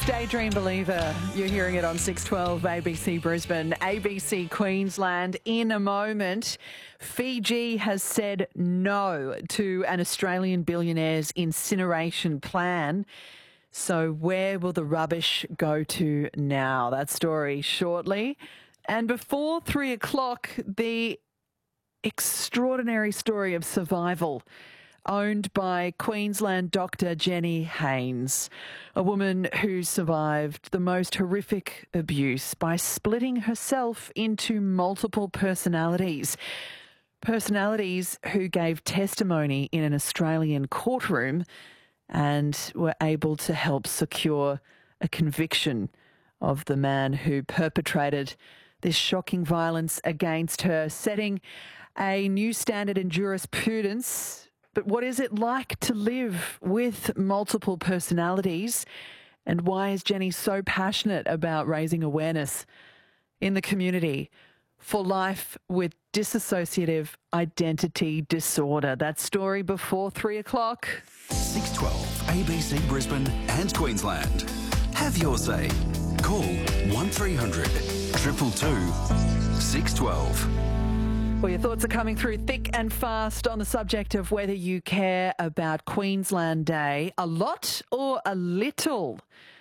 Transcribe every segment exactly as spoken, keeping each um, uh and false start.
is Daydream Believer. You're hearing it on six twelve A B C Brisbane, A B C Queensland. In a moment, Fiji has said no to an Australian billionaire's incineration plan. So where will the rubbish go to now? That story shortly. And before three o'clock, the extraordinary story of survival owned by Queensland doctor Jenny Haynes, a woman who survived the most horrific abuse by splitting herself into multiple personalities. Personalities who gave testimony in an Australian courtroom and were able to help secure a conviction of the man who perpetrated this shocking violence against her, setting a new standard in jurisprudence. But what is it like to live with multiple personalities? And why is Jenny so passionate about raising awareness in the community for life with dissociative identity disorder? That story before three o'clock. six twelve A B C Brisbane and Queensland. Have your say. Call one three hundred two two two six twelve. Well, your thoughts are coming through thick and fast on the subject of whether you care about Queensland Day a lot or a little.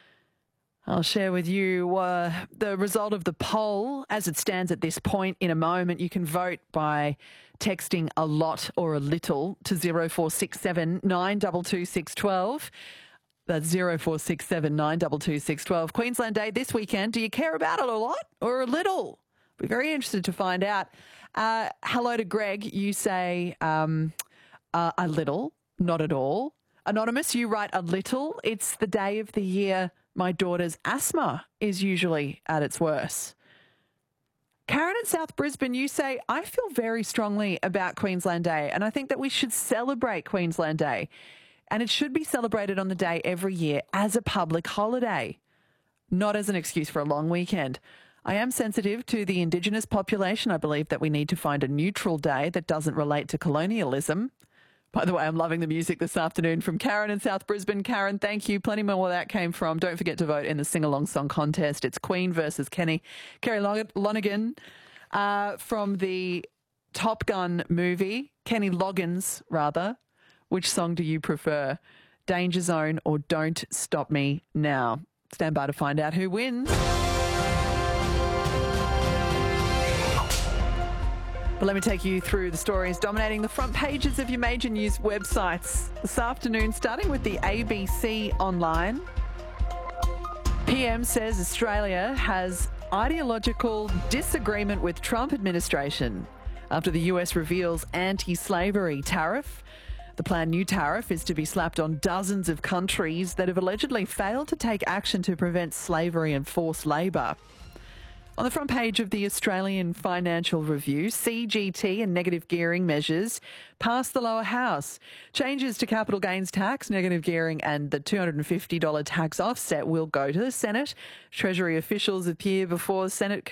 I'll share with you uh, the result of the poll as it stands at this point in a moment. You can vote by texting a lot or a little to zero four six seven nine two two six one two. That's zero four six seven nine two two six one two. Queensland Day this weekend. Do you care about it a lot or a little? We're very interested to find out. Uh, hello to Greg. You say um, uh, a little, not at all. Anonymous, you write a little. It's the day of the year my daughter's asthma is usually at its worst. Karen in South Brisbane, you say, I feel very strongly about Queensland Day, and I think that we should celebrate Queensland Day, and it should be celebrated on the day every year as a public holiday, not as an excuse for a long weekend. I am sensitive to the Indigenous population. I believe that we need to find a neutral day that doesn't relate to colonialism. By the way, I'm loving the music this afternoon from Karen in South Brisbane. Karen, thank you. Plenty more where that came from. Don't forget to vote in the sing-along song contest. It's Queen versus Kenny. Kerry Lonergan uh, from the Top Gun movie. Kenny Loggins, rather. Which song do you prefer? Danger Zone or Don't Stop Me Now? Stand by to find out who wins. But let me take you through the stories dominating the front pages of your major news websites this afternoon, starting with the A B C Online. P M says Australia has ideological disagreement with Trump administration after the U S reveals anti-slavery tariff. The planned new tariff is to be slapped on dozens of countries that have allegedly failed to take action to prevent slavery and forced labour. On the front page of the Australian Financial Review, C G T and negative gearing measures pass the lower house. Changes to capital gains tax, negative gearing and the two hundred fifty dollars tax offset will go to the Senate. Treasury officials appear before Senate